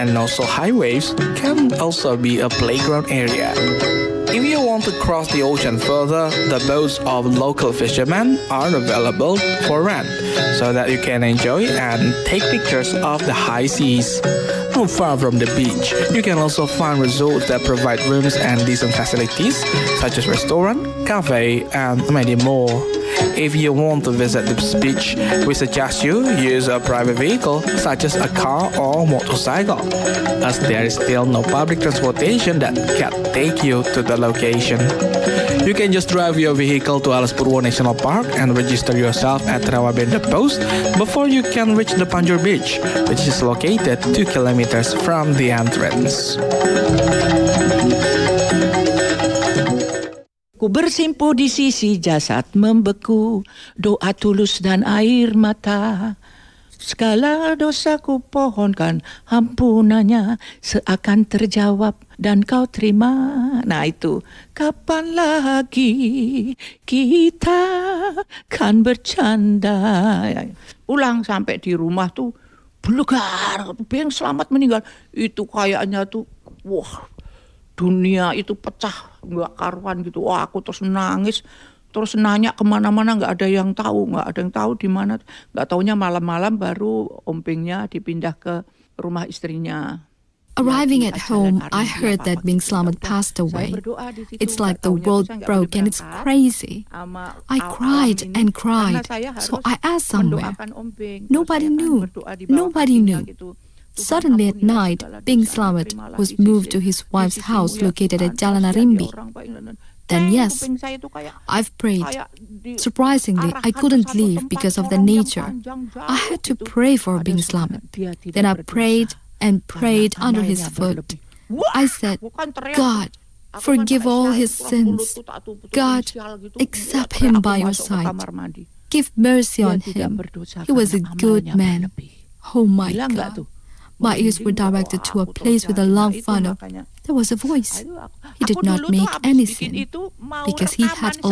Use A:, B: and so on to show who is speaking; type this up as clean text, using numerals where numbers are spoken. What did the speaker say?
A: and also high waves can also be a playground area. If you want to cross the ocean further, the boats of local fishermen are available for rent, so that you can enjoy and take pictures of the high seas. Not far from the beach, you can also find resorts that provide rooms and decent facilities, such as restaurant, cafe, and many more. If you want to visit this beach, we suggest you use a private vehicle such as a car or motorcycle, as there is still no public transportation that can take you to the location. You can just drive your vehicle to Alas Purwo National Park and register yourself at Rawabenda Post before you can reach the Panjur Beach, which is located 2 kilometers from the entrance.
B: Ku bersimpu di sisi jasad membeku, doa tulus dan air mata. Segala dosaku pohonkan ampunannya seakan terjawab dan kau terima. Nah itu, kapan lagi kita kan bercanda. Pulang sampai di rumah tuh belegar, Beng Slamet meninggal. Itu kayaknya tuh, wah, dunia itu pecah, nggak karuan gitu. Wah, aku terus nangis, terus nanya kemana-mana, nggak ada yang tahu di mana. Nggak taunya malam-malam baru Om Bengnya dipindah ke rumah istrinya.
C: Arriving at home, I heard that Beng Slamet passed away. It's like the world broke and it's crazy. I cried and cried, so I asked somewhere. Nobody knew. Suddenly at night, Beng Slamet was moved to his wife's house located at Jalan Arimbi. Then yes, I've prayed. Surprisingly, I couldn't leave because of the nature. I had to pray for Beng Slamet. Then I prayed and prayed under his foot. I said, God, forgive all his sins. God, accept him by your side. Give mercy on him. He was a good man. Oh my God. My ears were directed to a place with a long funnel. There was a voice. He did not make any sin because he had a